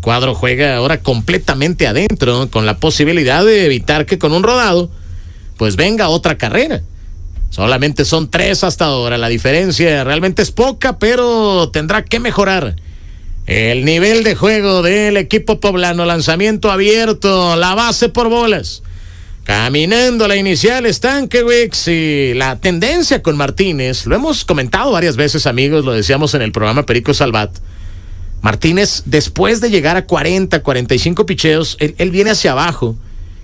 cuadro juega ahora completamente adentro, con la posibilidad de evitar que con un rodado pues venga otra carrera. Solamente son 3 hasta ahora, la diferencia realmente es poca, pero tendrá que mejorar el nivel de juego del equipo poblano. Lanzamiento abierto, la base por bolas. Caminando la inicial Stankiewicz, y la tendencia con Martínez, lo hemos comentado varias veces, amigos, lo decíamos en el programa Pericos al Bat. Martínez, después de llegar a 40, 45 picheos, él viene hacia abajo.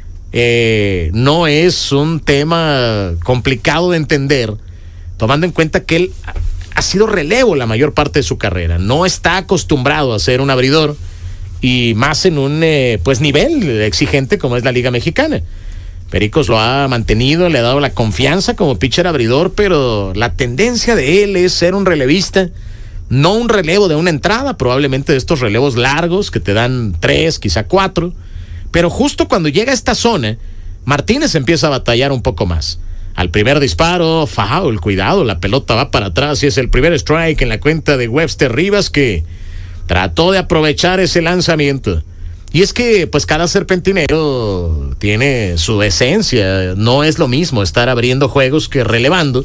No es un tema complicado de entender, tomando en cuenta que él ha sido relevo la mayor parte de su carrera. No está acostumbrado a ser un abridor, y más en un nivel exigente como es la Liga Mexicana. Pericos lo ha mantenido, le ha dado la confianza como pitcher abridor, pero la tendencia de él es ser un relevista, no un relevo de una entrada, probablemente de estos relevos largos que te dan 3, quizá 4. Pero justo cuando llega a esta zona, Martínez empieza a batallar un poco más. Al primer disparo, foul, cuidado, la pelota va para atrás y es el primer strike en la cuenta de Webster Rivas, que trató de aprovechar ese lanzamiento. Y es que pues cada serpentinero tiene su esencia, no es lo mismo estar abriendo juegos que relevando.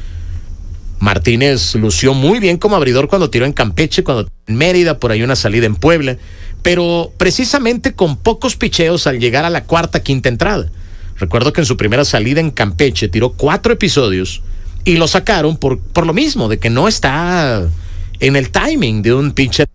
Martínez lució muy bien como abridor cuando tiró en Campeche, cuando en Mérida, por ahí una salida en Puebla, pero precisamente con pocos picheos al llegar a la cuarta, quinta entrada. Recuerdo que en su primera salida en Campeche tiró 4 episodios y lo sacaron por lo mismo, de que no está en el timing de un pitcher.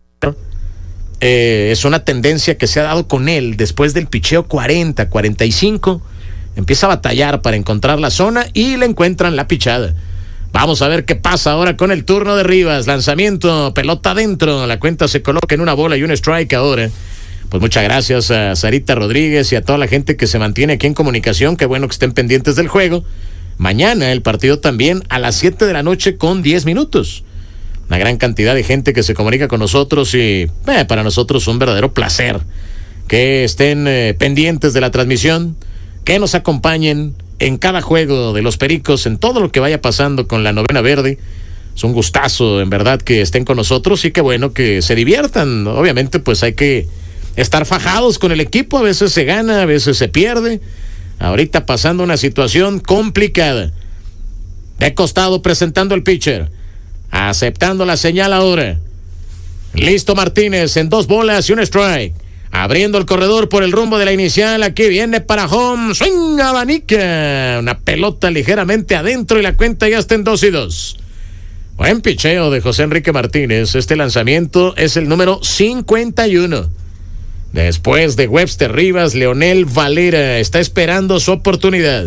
Es una tendencia que se ha dado con él después del picheo 40, 45. Empieza a batallar para encontrar la zona y le encuentran la pichada. Vamos a ver qué pasa ahora con el turno de Rivas. Lanzamiento, pelota adentro. La cuenta se coloca en una bola y un strike ahora. Pues muchas gracias a Sarita Rodríguez y a toda la gente que se mantiene aquí en comunicación. Qué bueno que estén pendientes del juego. Mañana el partido también a las 7 de la noche con 10 minutos. Una gran cantidad de gente que se comunica con nosotros y para nosotros un verdadero placer que estén pendientes de la transmisión, que nos acompañen en cada juego de los Pericos, en todo lo que vaya pasando con la novena verde. Es un gustazo, en verdad, que estén con nosotros y qué bueno que se diviertan. Obviamente, pues hay que estar fajados con el equipo. A veces se gana, a veces se pierde. Ahorita pasando una situación complicada. De costado presentando el pitcher. Aceptando la señal ahora. Listo Martínez en 2 bolas y un strike. Abriendo el corredor por el rumbo de la inicial. Aquí viene para home. Swing, abanica. Una pelota ligeramente adentro y la cuenta ya está en 2-2. Buen picheo de José Enrique Martínez. Este lanzamiento es el número 51. Después de Webster Rivas, Leonel Valera está esperando su oportunidad.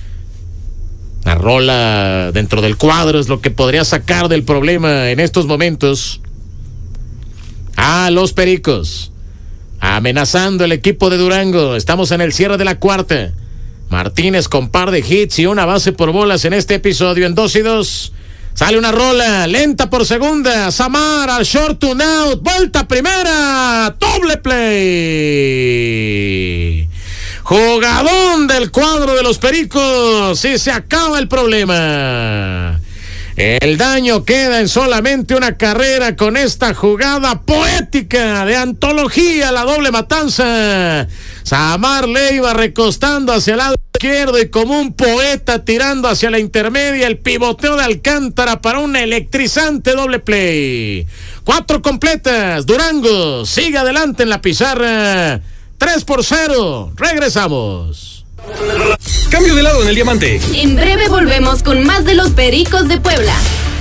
La rola dentro del cuadro es lo que podría sacar del problema en estos momentos a los Pericos. Amenazando el equipo de Durango. Estamos en el cierre de la cuarta. Martínez con par de hits y una base por bolas en este episodio en 2-2. Sale una rola lenta por segunda. Samar al short, un out. Vuelta primera. Doble play. Jugadón del cuadro de los Pericos. Y se acaba el problema. El daño queda en solamente una carrera con esta jugada poética de antología, la doble matanza. Samar le iba recostando hacia el lado izquierdo y como un poeta tirando hacia la intermedia, el pivoteo de Alcántara para un electrizante doble play. 4 completas. Durango sigue adelante en la pizarra. 3-0. Regresamos. Cambio de lado en el diamante. En breve volvemos con más de los Pericos de Puebla.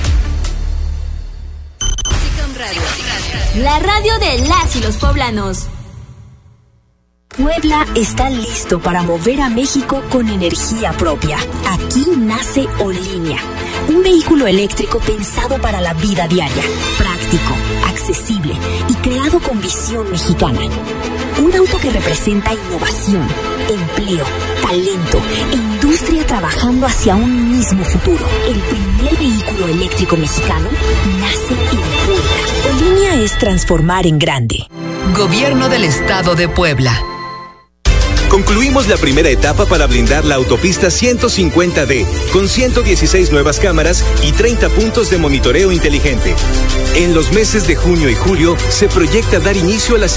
La radio de las y los poblanos. Puebla está listo para mover a México con energía propia. Aquí nace Olínea, un vehículo eléctrico pensado para la vida diaria, práctico, accesible y creado con visión mexicana. Un auto que representa innovación, empleo, talento e industria trabajando hacia un mismo futuro. El primer vehículo eléctrico mexicano nace en Puebla. Olínea es transformar en grande. Gobierno del Estado de Puebla. Concluimos la primera etapa para blindar la autopista 150D, con 116 nuevas cámaras y 30 puntos de monitoreo inteligente. En los meses de junio y julio se proyecta dar inicio a la